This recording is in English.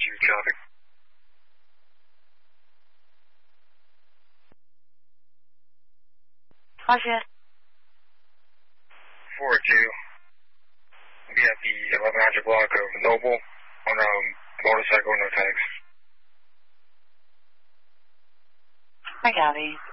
you, traffic. Roger. 4-2. Be at the 1100 block of Noble on a motorcycle, no tags. I got it.